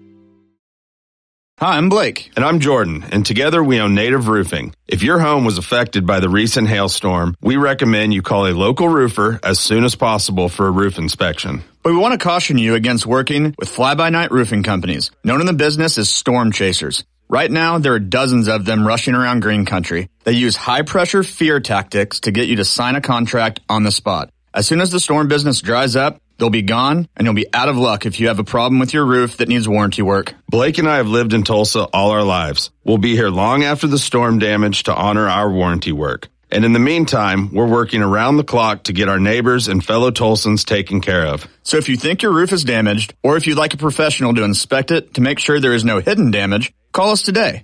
Hi, I'm Blake. And I'm Jordan. And together we own Native Roofing. If your home was affected by the recent hailstorm, we recommend you call a local roofer as soon as possible for a roof inspection. But we want to caution you against working with fly-by-night roofing companies, known in the business as storm chasers. Right now, there are dozens of them rushing around Green Country. They use high-pressure fear tactics to get you to sign a contract on the spot. As soon as the storm business dries up, they'll be gone, and you'll be out of luck if you have a problem with your roof that needs warranty work. Blake and I have lived in Tulsa all our lives. We'll be here long after the storm damage to honor our warranty work. And in the meantime, we're working around the clock to get our neighbors and fellow Tulsans taken care of. So if you think your roof is damaged, or if you'd like a professional to inspect it to make sure there is no hidden damage, call us today.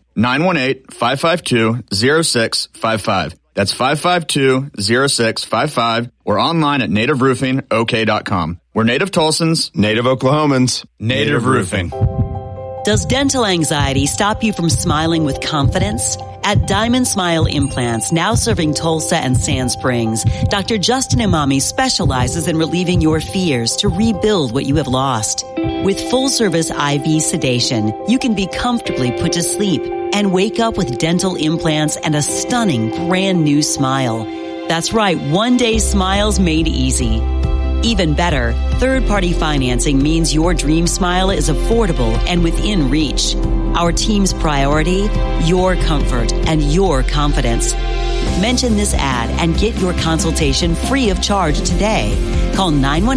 918-552-0655. That's 552-0655, or online at nativeroofingok.com. We're Native Tulsans, Native Oklahomans, Native Roofing. Does dental anxiety stop you from smiling with confidence? At Diamond Smile Implants, now serving Tulsa and Sand Springs, Dr. Justin Imami specializes in relieving your fears to rebuild what you have lost. With full-service IV sedation, you can be comfortably put to sleep and wake up with dental implants and a stunning brand new smile. That's right, one-day smiles made easy. Even better, third-party financing means your dream smile is affordable and within reach. Our team's priority, your comfort and your confidence. Mention this ad and get your consultation free of charge today. Call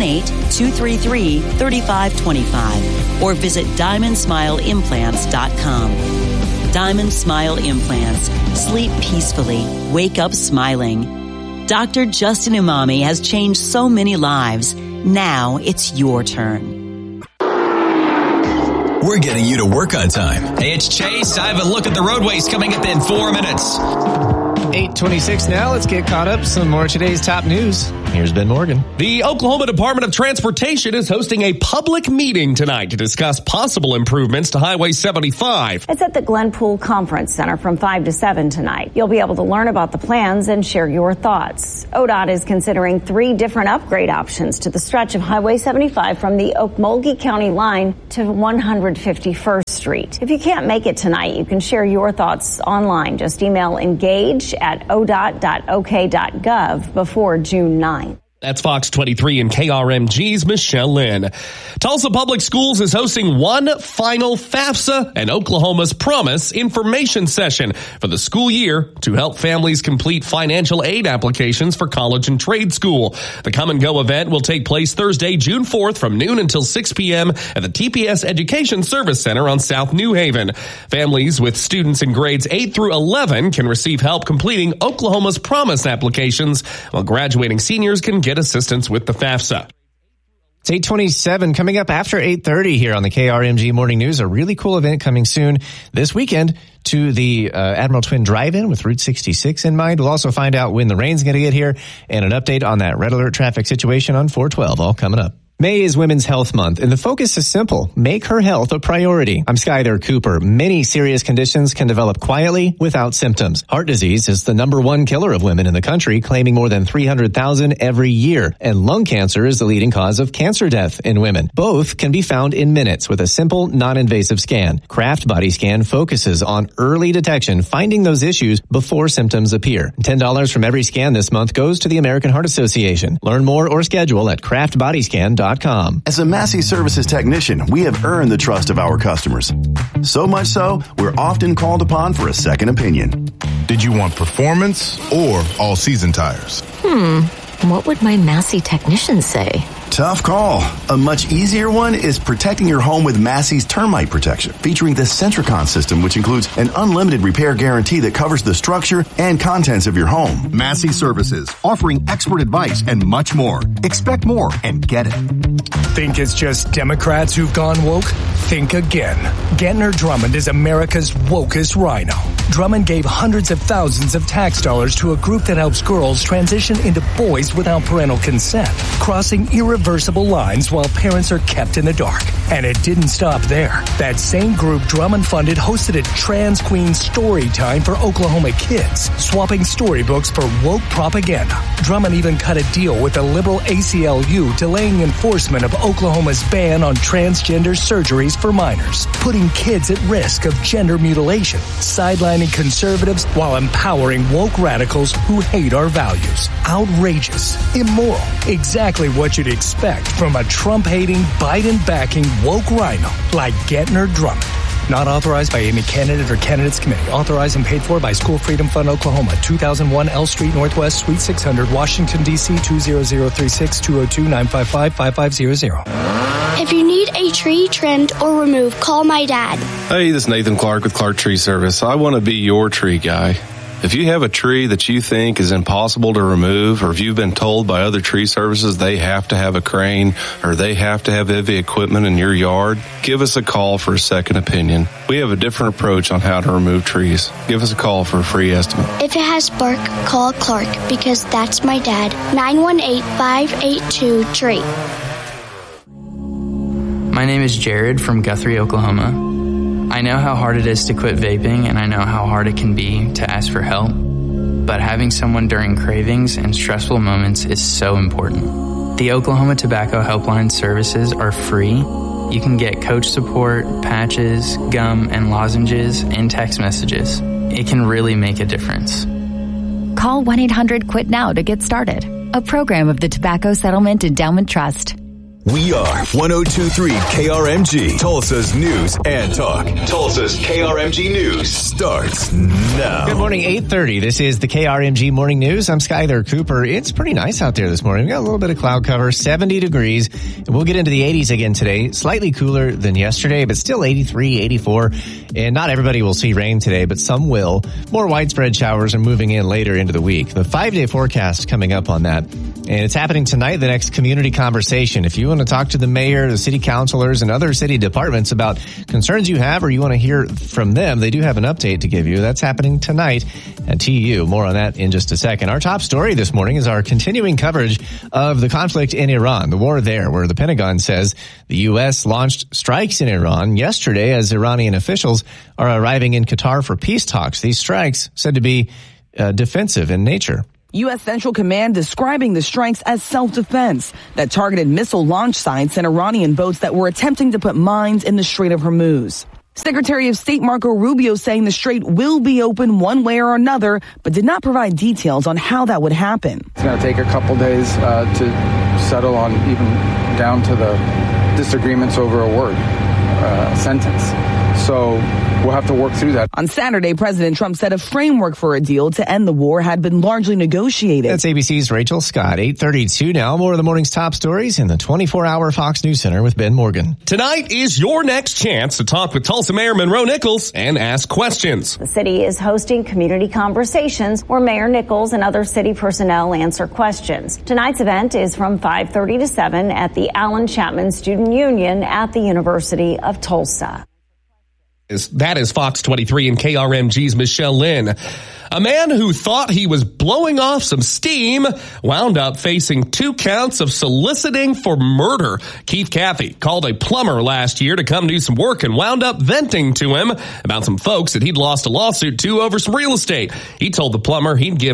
918-233-3525 or visit DiamondSmileImplants.com. Diamond Smile Implants. Sleep peacefully. Wake up smiling. Dr. Justin Imami has changed so many lives. Now it's your turn. We're getting you to work on time. Hey, it's Chase. I have a look at the roadways coming up in 4 minutes. 8:26 now. Let's get caught up. Some more of today's top news. Here's Ben Morgan. The Oklahoma Department of Transportation is hosting a public meeting tonight to discuss possible improvements to Highway 75. It's at the Glenpool Conference Center from 5 to 7 tonight. You'll be able to learn about the plans and share your thoughts. ODOT is considering 3 different upgrade options to the stretch of Highway 75 from the Okmulgee County line to 151st Street. If you can't make it tonight, you can share your thoughts online. Just email engage@odot.ok.gov before June 9. That's Fox 23 and KRMG's Michelle Lynn. Tulsa Public Schools is hosting one final FAFSA and Oklahoma's Promise information session for the school year to help families complete financial aid applications for college and trade school. The Come and Go event will take place Thursday, June 4th from noon until 6 p.m. at the TPS Education Service Center on South New Haven. Families with students in grades 8 through 11 can receive help completing Oklahoma's Promise applications, while graduating seniors can get assistance with the FAFSA. It's 8:27 coming up after 8:30 here on the KRMG Morning News. A really cool event coming soon this weekend to the Admiral Twin Drive-In with Route 66 in mind. We'll also find out when the rain's going to get here and an update on that red alert traffic situation on 412, all coming up. May is Women's Health Month, and the focus is simple. Make her health a priority. I'm Skyler Cooper. Many serious conditions can develop quietly without symptoms. Heart disease is the #1 killer of women in the country, claiming more than 300,000 every year. And lung cancer is the leading cause of cancer death in women. Both can be found in minutes with a simple, non-invasive scan. Kraft Body Scan focuses on early detection, finding those issues before symptoms appear. $10 from every scan this month goes to the American Heart Association. Learn more or schedule at craftbodyscan.com. As a Massey Services technician, we have earned the trust of our customers. So much so, we're often called upon for a second opinion. Did you want performance or all-season tires? What would my Massey technician say? Tough call. A much easier one is protecting your home with Massey's termite protection, featuring the Centricon system, which includes an unlimited repair guarantee that covers the structure and contents of your home. Massey Services, offering expert advice and much more. Expect more and get it. Think it's just Democrats who've gone woke? Think again. Gentner Drummond is America's wokest rhino. Drummond gave hundreds of thousands of tax dollars to a group that helps girls transition into boys without parental consent, crossing irreversible lines while parents are kept in the dark. And it didn't stop there. That same group Drummond funded hosted a trans queen story time for Oklahoma kids, swapping storybooks for woke propaganda. Drummond even cut a deal with the liberal ACLU, delaying enforcement of Oklahoma's ban on transgender surgeries for minors, putting kids at risk of gender mutilation, sidelining conservatives while empowering woke radicals who hate our values. Outrageous, immoral, exactly what you'd expect from a Trump-hating, Biden-backing woke rhino like Gentner Drummond. Not authorized by any candidate or candidates committee. Authorized and paid for by School Freedom Fund, Oklahoma. 2001 L Street Northwest, Suite 600, Washington, D.C. 20036 202-955-5500. If you need a tree trimmed or removed, call my dad. Hey, this is Nathan Clark with Clark Tree Service. I want to be your tree guy. If you have a tree that you think is impossible to remove, or if you've been told by other tree services they have to have a crane or they have to have heavy equipment in your yard, give us a call for a second opinion. We have a different approach on how to remove trees. Give us a call for a free estimate. If it has bark, call Clark, because that's my dad. 918-582-TREE. My name is Jared from Guthrie, Oklahoma. I know how hard it is to quit vaping, and I know how hard it can be to ask for help. But having someone during cravings and stressful moments is so important. The Oklahoma Tobacco Helpline services are free. You can get coach support, patches, gum, and lozenges in text messages. It can really make a difference. Call 1-800-QUIT-NOW to get started. A program of the Tobacco Settlement Endowment Trust. We are 102.3 KRMG, Tulsa's news and talk. Tulsa's KRMG News starts now. Good morning, 8:30. This is the KRMG Morning News. I'm Skyler Cooper. It's pretty nice out there this morning. We got a little bit of cloud cover, 70 degrees. And we'll get into the 80s again today. Slightly cooler than yesterday, but still 83, 84. And not everybody will see rain today, but some will. More widespread showers are moving in later into the week. The 5-day forecast coming up on that. And it's happening tonight, the next community conversation. If you want to talk to the mayor, the city councilors, and other city departments about concerns you have or you want to hear from them, they do have an update to give you. That's happening tonight at TU. More on that in just a second. Our top story this morning is our continuing coverage of the conflict in Iran, the war there, where the Pentagon says the U.S. launched strikes in Iran yesterday as Iranian officials are arriving in Qatar for peace talks. These strikes said to be defensive in nature. U.S. Central Command describing the strikes as self-defense that targeted missile launch sites and Iranian boats that were attempting to put mines in the Strait of Hormuz. Secretary of State Marco Rubio saying the strait will be open one way or another, but did not provide details on how that would happen. It's going to take a couple days to settle on even down to the disagreements over a word, sentence. So we'll have to work through that. On Saturday, President Trump said a framework for a deal to end the war had been largely negotiated. That's ABC's Rachel Scott. 8:32 now. More of the morning's top stories in the 24-hour Fox News Center with Ben Morgan. Tonight is your next chance to talk with Tulsa Mayor Monroe Nichols and ask questions. The city is hosting community conversations where Mayor Nichols and other city personnel answer questions. Tonight's event is from 5:30 to 7 at the Allen Chapman Student Union at the University of Tulsa. That is Fox 23 and KRMG's Michelle Lynn. A man who thought he was blowing off some steam wound up facing 2 counts of soliciting for murder. Keith Caffey called a plumber last year to come do some work and wound up venting to him about some folks that he'd lost a lawsuit to over some real estate. He told the plumber he'd give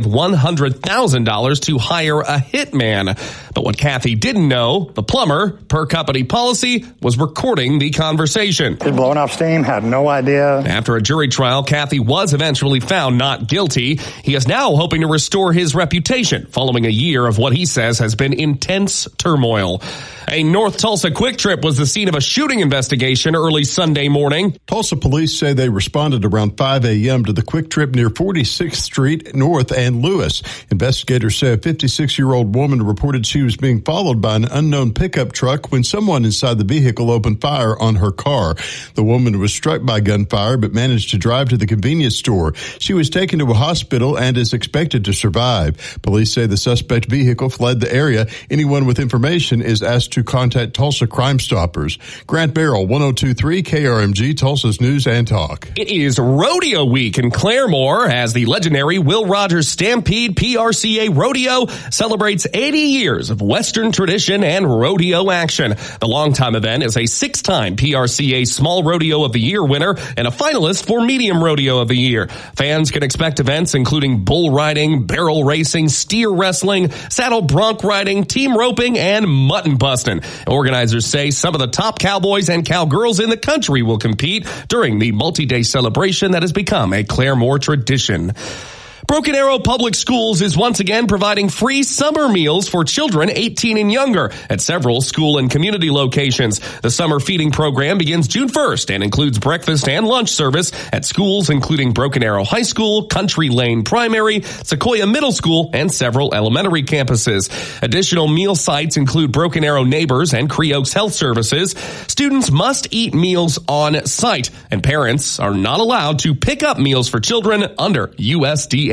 $100,000 to hire a hitman. But what Caffey didn't know, the plumber, per company policy, was recording the conversation. He's blowing off steam, had no idea. After a jury trial, Caffey was eventually found not guilty. He is now hoping to restore his reputation following a year of what he says has been intense turmoil. A North Tulsa Quick Trip was the scene of a shooting investigation early Sunday morning. Tulsa police say they responded around 5 a.m. to the Quick Trip near 46th Street North and Lewis. Investigators say a 56-year-old woman reported she was being followed by an unknown pickup truck when someone inside the vehicle opened fire on her car. The woman was struck by gunfire but managed to drive to the convenience store. She was taken to a hospital and is expected to survive. Police say the suspect vehicle fled the area. Anyone with information is asked to contact Tulsa Crime Stoppers. Grant Barrell, 102.3 KRMG, Tulsa's News and Talk. It is Rodeo Week in Claremore as the legendary Will Rogers Stampede PRCA Rodeo celebrates 80 years of Western tradition and rodeo action. The longtime event is a 6-time PRCA Small Rodeo of the Year winner and a finalist for Medium Rodeo of the Year. Fans can expect events including bull riding, barrel racing, steer wrestling, saddle bronc riding, team roping, and mutton busting. Organizers say some of the top cowboys and cowgirls in the country will compete during the multi-day celebration that has become a Claremore tradition. Broken Arrow Public Schools is once again providing free summer meals for children 18 and younger at several school and community locations. The summer feeding program begins June 1st and includes breakfast and lunch service at schools including Broken Arrow High School, Country Lane Primary, Sequoia Middle School, and several elementary campuses. Additional meal sites include Broken Arrow Neighbors and Creoaks Health Services. Students must eat meals on site, and parents are not allowed to pick up meals for children under USDA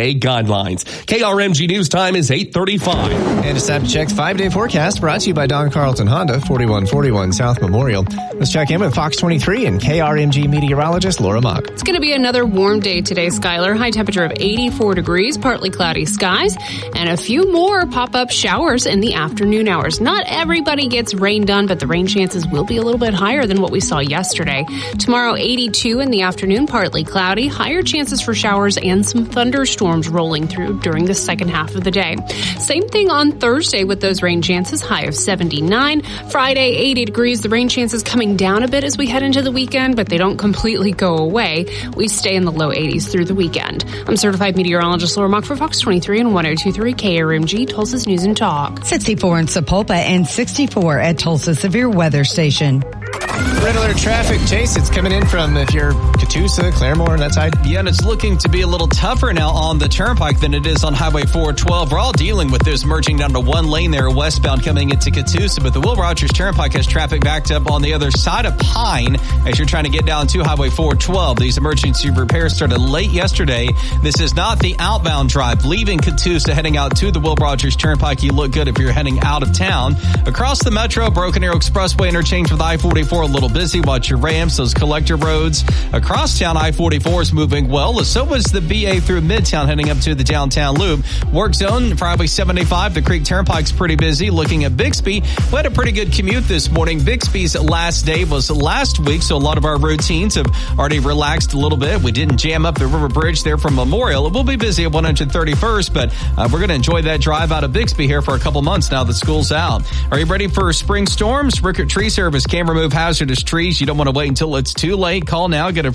EPA guidelines. KRMG News Time is 8:35. And it's time to check 5-day forecast brought to you by Don Carlton Honda, 4141 South Memorial. Let's check in with Fox 23 and KRMG meteorologist Laura Mock. It's going to be another warm day today, Skylar. High temperature of 84 degrees, partly cloudy skies, and a few more pop-up showers in the afternoon hours. Not everybody gets rain done, but the rain chances will be a little bit higher than what we saw yesterday. Tomorrow, 82 in the afternoon, partly cloudy, higher chances for showers and some thunderstorms rolling through during the second half of the day. Same thing on Thursday with those rain chances, high of 79. Friday, 80 degrees. The rain chances coming down a bit as we head into the weekend, but they don't completely go away. We stay in the low 80s through the weekend. I'm certified meteorologist Laura Mock for Fox 23 and 102.3 KRMG, Tulsa's News and Talk. 64 in Sapulpa and 64 at Tulsa Severe Weather Station. Red alert traffic, Chase. It's coming in from, if you're Catoosa, Claremore, that side. Yeah, and it's looking to be a little tougher now on the turnpike than it is on Highway 412. We're all dealing with this merging down to one lane there westbound coming into Catoosa, but the Will Rogers Turnpike has traffic backed up on the other side of Pine as you're trying to get down to Highway 412. These emergency repairs started late yesterday. This is not the outbound drive leaving Catoosa heading out to the Will Rogers Turnpike. You look good if you're heading out of town. Across the metro, Broken Arrow Expressway interchange with I-44 a little busy. Watch your ramps, those collector roads. Across town, I-44 is moving well. So was the BA through Midtown heading up to the downtown loop. Work zone for Highway 75. The Creek Turnpike's pretty busy. Looking at Bixby, we had a pretty good commute this morning. Bixby's last day was last week, so a lot of our routines have already relaxed a little bit. We didn't jam up the River Bridge there from Memorial. It will be busy at 131st, but we're going to enjoy that drive out of Bixby here for a couple months now that school's out. Are you ready for spring storms? Rickert Tree Service can remove hazardous trees. You don't want to wait until it's too late. Call now. Get a